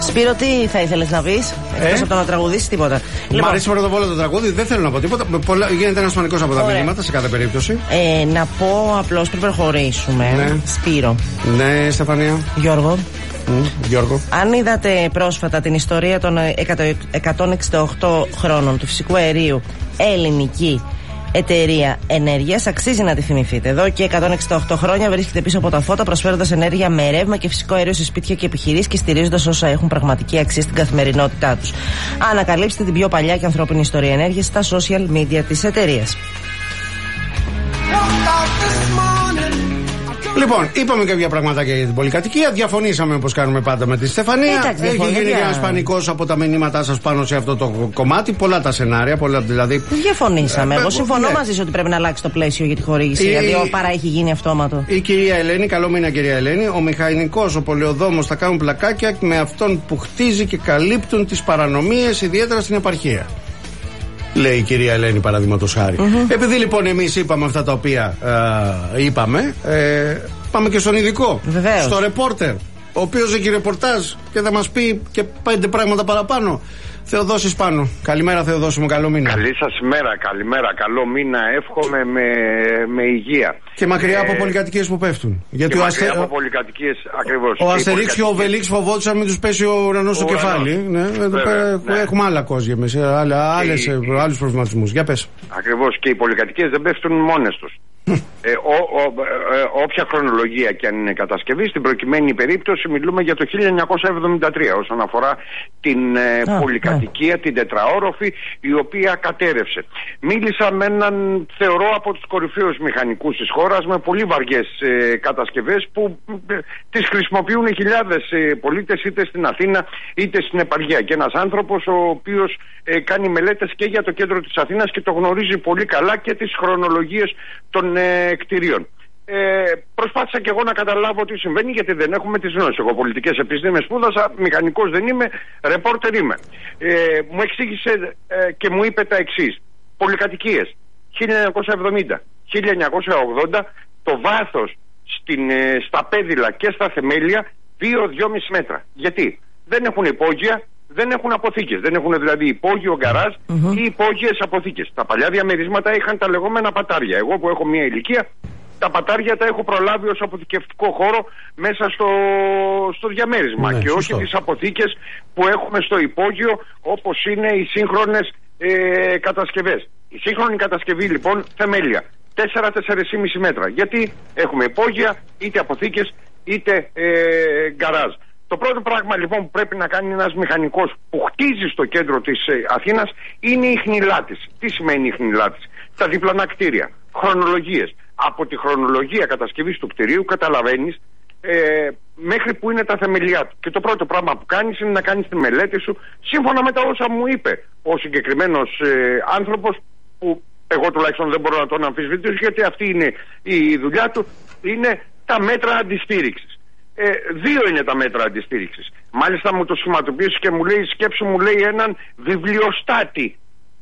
Σπύρο, τι θα ήθελες να πεις? Εκτός από το να τραγουδήσεις, τίποτα. Μ' αρέσει πρωτοβόλο το τραγούδι, δεν θέλω να πω τίποτα. Γίνεται ένας πανικός από τα μηνύματα σε κάθε περίπτωση. Να πω απλώς πριν προχωρήσουμε. Ναι. Σπύρο. Ναι, Στεφανία. Γιώργο. Γιώργο. Αν είδατε πρόσφατα την ιστορία των 168 χρόνων του φυσικού αερίου, ελληνική εταιρεία ενέργειας, αξίζει να τη θυμηθείτε. Εδώ και 168 χρόνια βρίσκεται πίσω από τα φώτα, προσφέροντας ενέργεια με ρεύμα και φυσικό αέριο σε σπίτια και επιχειρήσεις και στηρίζοντας όσα έχουν πραγματική αξία στην καθημερινότητά τους. Ανακαλύψτε την πιο παλιά και ανθρώπινη ιστορία ενέργειας στα social media της εταιρείας. Λοιπόν, είπαμε κάποια πραγματάκια για την πολυκατοικία. Διαφωνήσαμε όπως κάνουμε πάντα με τη Στεφανία. Έχει γίνει ένας πανικός από τα μηνύματά σας πάνω σε αυτό το κομμάτι. Πολλά τα σενάρια, πολλά δηλαδή. Διαφωνήσαμε. Εγώ συμφωνώ μαζί σου ότι πρέπει να αλλάξει το πλαίσιο για τη χορήγηση. Γιατί παρά έχει γίνει αυτόματο. Η κυρία Ελένη, καλό μήνα κυρία Ελένη. Ο μηχανικός, ο πολεοδόμος θα κάνουν πλακάκια με αυτόν που χτίζει και καλύπτουν τις παρανομίες, ιδιαίτερα στην επαρχία. Λέει η κυρία Ελένη, παραδείγματος χάρη. Επειδή λοιπόν εμείς είπαμε αυτά τα οποία είπαμε, πάμε και στον ειδικό. Βεβαίως. Στο ρεπόρτερ, ο οποίος έχει ρεπορτάζ και θα μας πει και 5 πράγματα παραπάνω. Θεοδόσης Πάνου. Καλημέρα, Θεοδόση μου, καλό μήνα. Καλή σας μέρα, καλημέρα, καλό μήνα. Εύχομαι με υγεία. Και μακριά από πολυκατοικίες που πέφτουν. Γιατί μακριά από πολυκατοικίες, ακριβώς. Ο Αστερίξ και ο Οβελίξ φοβόντουσαν μην τους πέσει ο ουρανός στο κεφάλι. Ναι, έχουμε άλλα κόσια εμείς, άλλους προβληματισμούς. Για πες. Ακριβώς, και οι πολυκατοικίες δεν πέφτουν μόνες τους. Όποια χρονολογία και αν είναι κατασκευή, στην προκειμένη περίπτωση μιλούμε για το 1973 όσον αφορά την πολυκατοικία, την τετραόροφη, η οποία κατέρευσε. Μίλησα με έναν, θεωρώ, από τους κορυφαίους μηχανικούς της χώρας, με πολύ βαριές κατασκευές που τις χρησιμοποιούν χιλιάδες πολίτες, είτε στην Αθήνα είτε στην επαρχία. Και ένας άνθρωπος ο οποίος κάνει μελέτες και για το κέντρο της Αθήνας και το γνωρίζει πολύ καλά και τις χρονολογίες των κτηρίων. Προσπάθησα και εγώ να καταλάβω τι συμβαίνει, γιατί δεν έχουμε τις γνώσεις. Εγώ πολιτικές επιστήμες σπούδασα, μηχανικός δεν είμαι, ρεπόρτερ είμαι. Μου εξήγησε και μου είπε τα εξής. Πολυκατοικίες 1970, 1980, το βάθος στα πέδιλα και στα θεμέλια 2-2,5 μέτρα. Γιατί? Δεν έχουν υπόγεια, δεν έχουν αποθήκες. Δεν έχουν δηλαδή υπόγειο γκαράζ ή υπόγειες αποθήκες. Τα παλιά διαμερίσματα είχαν τα λεγόμενα πατάρια. Εγώ που έχω μια ηλικία, τα πατάρια τα έχω προλάβει ως αποθηκευτικό χώρο μέσα στο διαμέρισμα. Και όχι τις αποθήκες που έχουμε στο υπόγειο, όπως είναι οι σύγχρονες κατασκευές. Η σύγχρονη κατασκευή λοιπόν, θεμέλια 4-4,5 μέτρα. Γιατί έχουμε υπόγεια, είτε αποθήκες είτε γκαράζ. Το πρώτο πράγμα λοιπόν που πρέπει να κάνει ένας μηχανικός που χτίζει στο κέντρο της Αθήνας είναι η χνηλάτιση. Τι σημαίνει η χνηλάτιση? Τα διπλανά κτίρια, χρονολογίες. Από τη χρονολογία κατασκευής του κτηρίου καταλαβαίνεις μέχρι που είναι τα θεμελιά του. Και το πρώτο πράγμα που κάνεις είναι να κάνεις τη μελέτη σου σύμφωνα με τα όσα μου είπε ο συγκεκριμένος άνθρωπος, που εγώ τουλάχιστον δεν μπορώ να τον αμφισβητήσω, γιατί αυτή είναι η δουλειά του, είναι τα μέτρα αντιστήριξης. 2 είναι τα μέτρα αντιστήριξης. Μάλιστα μου το σχηματοποίησε και μου λέει, σκέψου, μου λέει, έναν βιβλιοστάτη.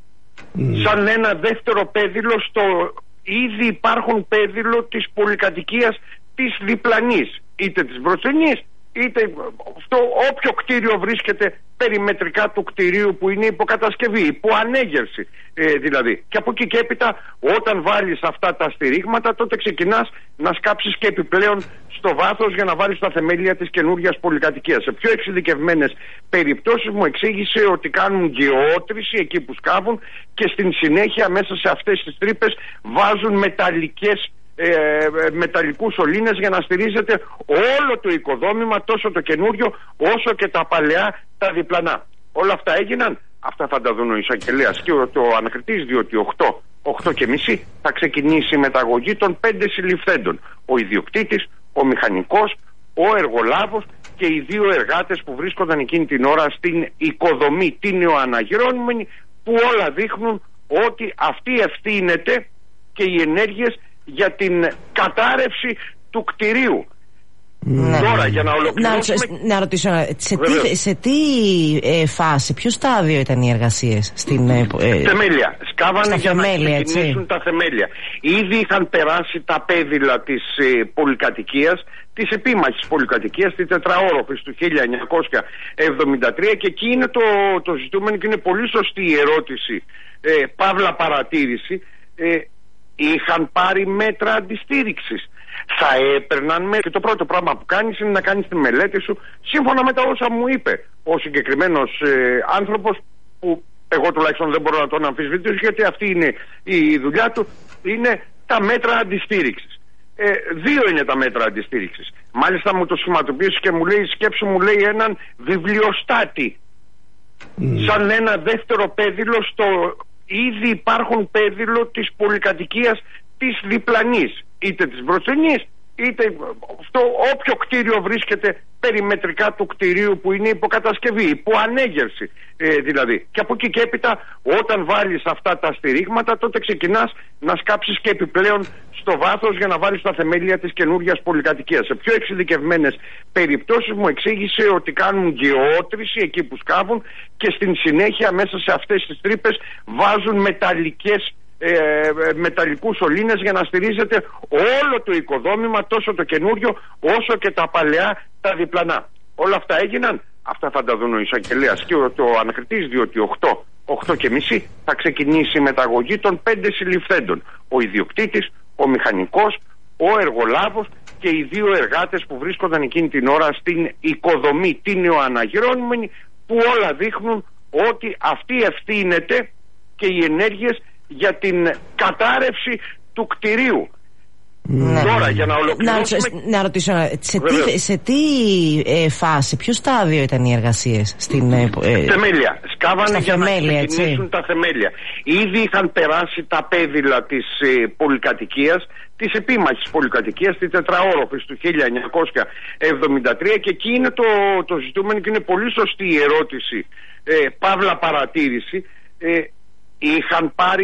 Σαν ένα δεύτερο πέδιλο στο ήδη υπάρχουν πέδιλο της πολυκατοικίας της διπλανής, είτε της μπροστινής είτε όποιο κτίριο βρίσκεται περιμετρικά του κτηρίου που είναι υποκατασκευή, υποανέγερση δηλαδή. Και από εκεί και έπειτα, όταν βάλεις αυτά τα στηρίγματα, τότε ξεκινάς να σκάψεις και επιπλέον στο βάθος για να βάλεις τα θεμέλια της καινούργιας πολυκατοικίας. Σε πιο εξειδικευμένες περιπτώσεις μου εξήγησε ότι κάνουν γεώτρηση εκεί που σκάβουν και στην συνέχεια μέσα σε αυτές τις τρύπες βάζουν μεταλλικούς σωλήνες για να στηρίζεται όλο το οικοδόμημα, τόσο το καινούριο όσο και τα παλαιά, τα διπλανά. Όλα αυτά έγιναν. Αυτά θα τα δουν ο εισαγγελέας και ο ανακριτής, διότι 8:30 θα ξεκινήσει η μεταγωγή των 5 συλληφθέντων. Ο ιδιοκτήτης, ο μηχανικός, ο εργολάβος και οι 2 εργάτες που βρίσκονταν εκείνη την ώρα στην οικοδομή, την νεοαναγυρώνομενη, που όλα δείχνουν ότι αυτή ευθύνεται και οι ενέργειες για την κατάρρευση του κτηρίου. Τώρα για να ολοκληρώσουμε... Να ρωτήσω, σε τι φάση, ποιο στάδιο ήταν οι εργασίες? Θεμέλια. Σκάβανε για θεμέλια, να ξεκινήσουν τα θεμέλια. Ήδη είχαν περάσει τα πέδιλα της πολυκατοικίας, της επίμαχης πολυκατοικίας, της τετραόροφης του 1973, και εκεί είναι το ζητούμενο και είναι πολύ σωστή η ερώτηση, παύλα παρατήρηση. Είχαν πάρει μέτρα αντιστήριξης? Θα έπαιρναν μέτρα? Και το πρώτο πράγμα που κάνεις είναι να κάνεις τη μελέτη σου σύμφωνα με τα όσα μου είπε ο συγκεκριμένος άνθρωπος, που εγώ τουλάχιστον δεν μπορώ να τον αμφισβητήσω, γιατί αυτή είναι η δουλειά του, είναι τα μέτρα αντιστήριξης. Δύο είναι τα μέτρα αντιστήριξης. Μάλιστα μου το σχηματοποίησε και μου λέει, σκέψου, μου λέει, έναν βιβλιοστάτη. Σαν ένα δεύτερο πέδιλο στο ήδη υπάρχουν πέδιλο της πολυκατοικίας της διπλανής, είτε της μπροστινής, είτε στο όποιο κτίριο βρίσκεται περιμετρικά του κτιρίου που είναι υποκατασκευή, υποανέγερση δηλαδή. Και από εκεί και έπειτα, όταν βάλεις αυτά τα στηρίγματα, τότε ξεκινάς να σκάψεις και επιπλέον στο βάθος για να βάλεις τα θεμέλια της καινούργιας πολυκατοικίας. Σε πιο εξειδικευμένες περιπτώσεις μου εξήγησε ότι κάνουν γεώτρηση εκεί που σκάβουν και στην συνέχεια μέσα σε αυτές τις τρύπες βάζουν μεταλλικούς σωλήνες για να στηρίζεται όλο το οικοδόμημα, τόσο το καινούριο όσο και τα παλαιά τα διπλανά. Όλα αυτά έγιναν. Αυτά θα τα δουν ο εισαγγελέας και το ανακριτής, διότι 8:30 θα ξεκινήσει η μεταγωγή των 5 συλληφθέντων. Ο ιδιοκτήτης, ο μηχανικός, ο εργολάβος και οι 2 εργάτες που βρίσκονταν εκείνη την ώρα στην οικοδομή, την νεοαναγυρώνομενη, που όλα δείχνουν ότι αυτή ευθύνεται και οι ενέργειες για την κατάρρευση του κτηρίου. Τώρα, για να ολοκληρώσουμε... Να ρωτήσω, σε τι φάση, ποιο στάδιο ήταν οι εργασίες? Θεμέλια. Σκάβανε για να ξεκινήσουν τα θεμέλια. Ήδη είχαν περάσει τα πέδιλα της πολυκατοικίας, της επίμαχης πολυκατοικίας, της τετραόροφης του 1973, και εκεί είναι το ζητούμενο και είναι πολύ σωστή η ερώτηση, παύλα παρατήρηση. Είχαν πάρει